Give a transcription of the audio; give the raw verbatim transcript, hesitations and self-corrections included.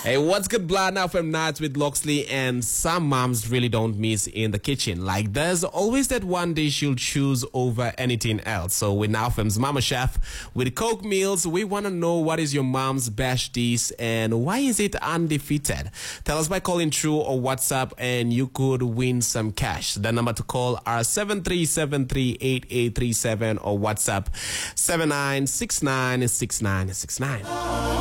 Hey, what's good, blood? Now from Nights with Loxley, and some moms really don't miss in the kitchen. Like, there's always that one dish you'll choose over anything else. So with Now Fem's Mama Chef, with Coke Meals, we want to know what is your mom's best dish and why is it undefeated? Tell us by calling through or WhatsApp, and you could win some cash. The number to call are seven three seven three, eight eight three seven or WhatsApp seven nine six nine six nine six nine.